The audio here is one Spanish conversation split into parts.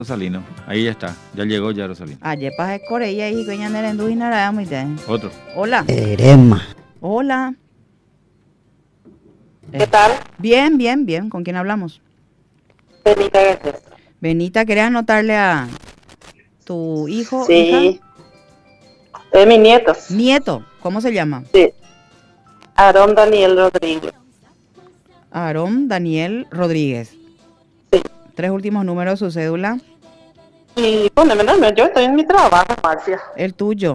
Rosalino, ahí ya está, ya llegó ya Rosalino. Ayer pasé Corea y coña nerendu y nada muy bien. Otro. Hola. Erema. Hola. ¿Qué tal? Bien, bien, bien. ¿Con quién hablamos? Benita Garcés. Benita, ¿querés anotarle a tu hijo, Sí. hija? Es mi nieto. Nieto. ¿Cómo se llama? Sí. Aarón Daniel Rodríguez. Aarón Daniel Rodríguez. Sí. 3 últimos números de su cédula. Y poneme, yo estoy en mi trabajo, Marcia. El tuyo.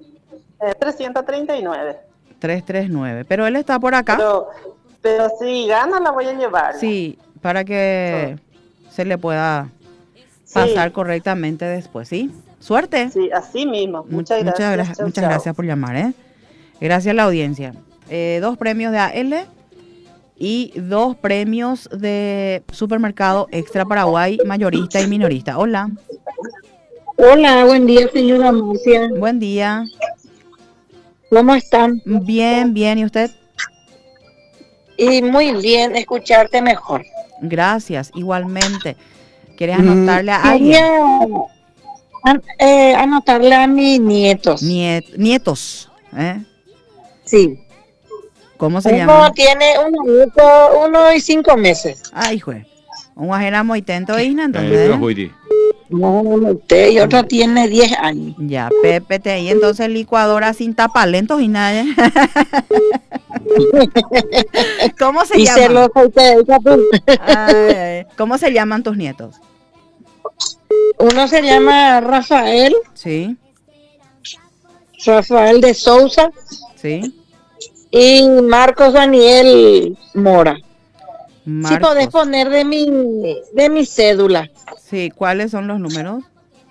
339. 339. Pero él está por acá. Pero si gana la voy a llevar. Sí, para que se le pueda pasar correctamente después, ¿sí? Suerte. Sí, así mismo. Muchas gracias. Muchas gracias por llamar, ¿eh? Gracias a la audiencia. 2 premios de AL y 2 premios de Supermercado Extra Paraguay, mayorista y minorista. Hola. Hola, buen día, señora Marcia. Buen día. ¿Cómo están? Bien, bien. ¿Y usted? Y muy bien, escucharte mejor. Gracias, igualmente. ¿Quieres anotarle a alguien? Quería anotarle a mis nietos. Nietos, ¿eh? Sí. ¿Cómo se Uno llama? tiene un nieto, 1 y 5 meses. Ay, jue. Un guajera muy tento, Isna, entonces. No, usted, y otro tiene 10 años. Ya, Pepe, te ahí entonces licuadora sin tapalentos y nada. ¿Cómo se llaman? ¿Cómo se llaman tus nietos? Uno se llama Rafael. Sí. Rafael de Sousa. Sí. Y Marcos Daniel Mora. Marcos. Sí, podés poner de mi cédula. Sí, ¿cuáles son los números?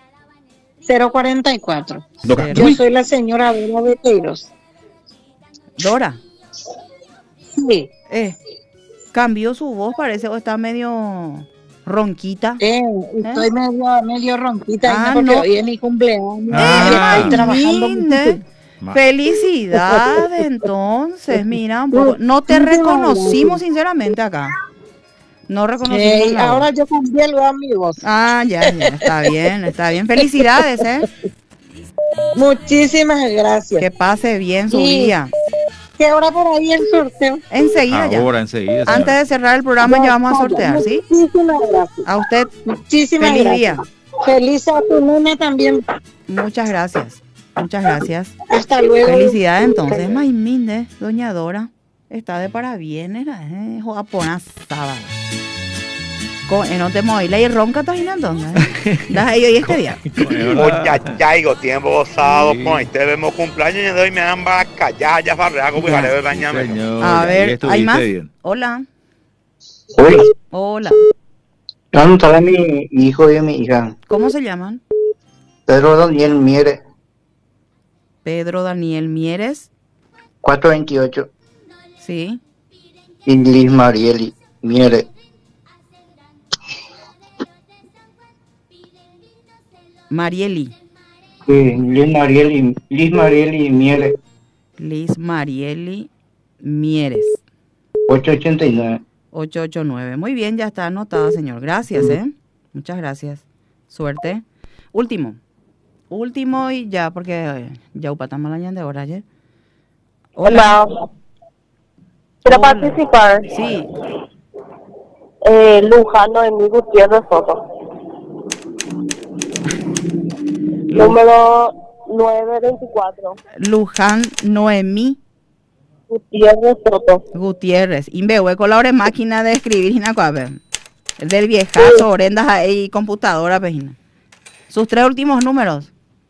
044. Yo soy la señora Dora de Teiros. ¿Dora? Sí. Cambió su voz, parece, o está medio ronquita. Estoy medio ronquita porque no. hoy es mi cumpleaños. Estoy trabajando mucho. Felicidades, entonces, mira, un poco. No te reconocimos sinceramente acá. No reconocimos. Ahora yo cambié mi voz. Ya, está bien. Felicidades, Muchísimas gracias. Que pase bien su día. ¿Qué hora por ahí el sorteo? Enseguida ya. Enseguida. Antes de cerrar el programa ya vamos a sortear, ¿sí? Muchísimas gracias. A usted. Muchísimas feliz gracias. día. Feliz a tu nena también. Muchas gracias. Hasta luego. Felicidades entonces, Maiminde, doña Dora. Está de parabienes, Joapona sábado. No te moví la y ronca tojina entonces. Das ahí hoy este día. Muchachaigo, tiempo gozado, pues te vemos cumpleaños y doy me ambas callar, ya farreago, pues haré bañarme. A ver, ¿hay más? Hola. Hola. Anotarle a mi hijo y a mi hija. ¿Cómo se llaman? Pedro Daniel Mieres. Pedro Daniel Mieres. 428. Sí. Y Liz Marieli Mieres. Marieli. Sí, Liz Marieli Mieres. Liz Marieli Mieres. 889. 889. Muy bien, ya está anotada, señor. Gracias, Muchas gracias. Suerte. Último y ya, porque ya upata malañan de ahora ayer. Hola. Quiero participar. Sí. Lujano en mi Gutiérrez Soto. Número 924. Luján Noemí Gutiérrez Soto. Gutiérrez. Inbewe con la máquina de escribir Hinacuabe. Del viejazo, orendas ahí, computadora, pejina. Sus 3 últimos números.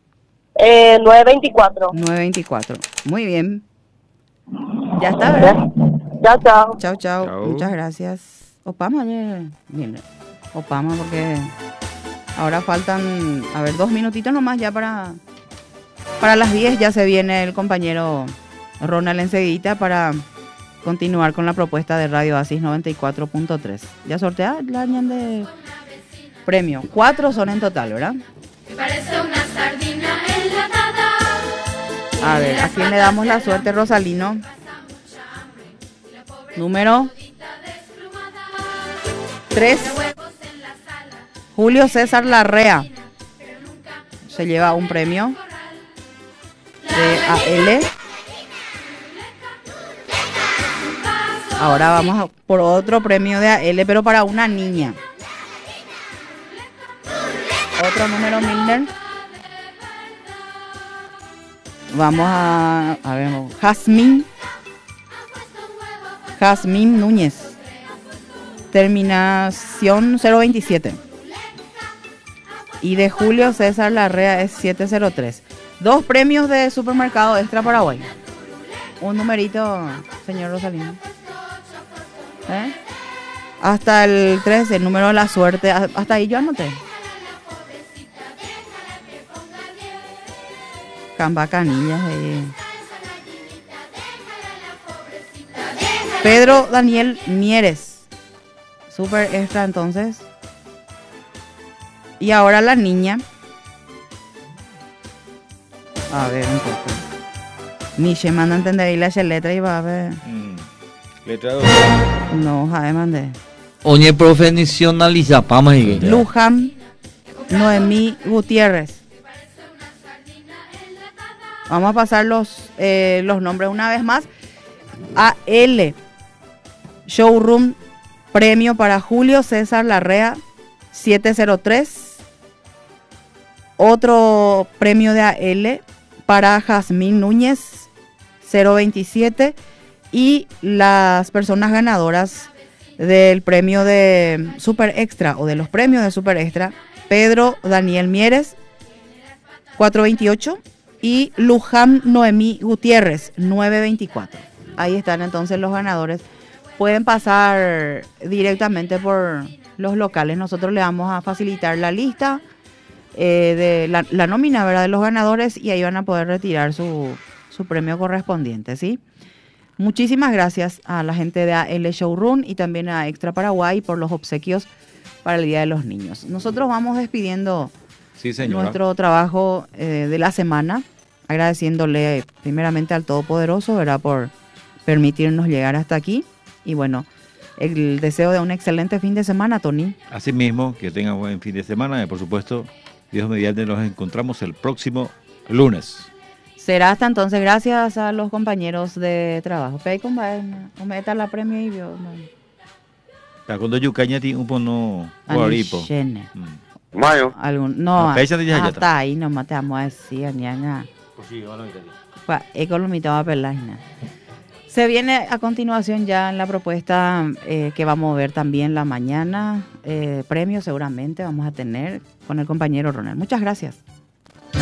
924. 924. Muy bien. Ya está, ¿verdad? Chao. Muchas gracias. Opama ayer. Bien. Opama porque ahora faltan, 2 minutitos nomás ya para las 10 ya se viene el compañero Ronald enseguida para continuar con la propuesta de Radio Asis 94.3. Ya sortea la año de premio. 4 son en total, ¿verdad? Me parece una sardina enlatada. A ver, ¿a quién le damos la suerte, Rosalino? Número 3. Julio César Larrea se lleva un premio de AL. Ahora vamos por otro premio de AL, pero para una niña. Otro número, Milner. Vamos a ver, Jazmín Núñez. Terminación 027. Y de Julio César Larrea es 703. 2 premios de Supermercado Extra Paraguay. Un numerito, señor Rosalino. Hasta el 13, el número de la suerte. Hasta ahí yo anoté. Cambacanillas. Pedro Daniel Mieres. Super extra entonces. Y ahora la niña. A ver un poco. Miche manda a entender ahí la letra y va a ver. Letra 2. No, Jaime mandé. Oye, profesionaliza, pama y Luján Noemí Gutiérrez. Vamos a pasar los nombres una vez más. AL Showroom, premio para Julio César Larrea, 703. Otro premio de AL para Jazmín Núñez, 027. Y las personas ganadoras del premio de Super Extra o de los premios de Super Extra, Pedro Daniel Mieres, 428. Y Luján Noemí Gutiérrez, 924. Ahí están entonces los ganadores. Pueden pasar directamente por los locales. Nosotros le vamos a facilitar la lista de la nómina, ¿verdad?, de los ganadores, y ahí van a poder retirar su premio correspondiente, ¿sí? Muchísimas gracias a la gente de AL Showroom y también a Extra Paraguay por los obsequios para el Día de los Niños. Nosotros vamos despidiendo nuestro trabajo de la semana, agradeciéndole primeramente al Todopoderoso, ¿verdad?, por permitirnos llegar hasta aquí. Y bueno, el deseo de un excelente fin de semana, Tony. Así mismo, que tengan buen fin de semana y por supuesto, Dios mediante, nos encontramos el próximo lunes. Será hasta entonces, gracias a los compañeros de trabajo. Meta la premio y vio. Cuando yo cañati un poco guaripo. Mayo. No, hasta ahí nomás te vamos a decir, ñaña. Se viene a continuación ya en la propuesta que vamos a ver también la mañana. Premios seguramente vamos a tener con el compañero Ronald. Muchas gracias.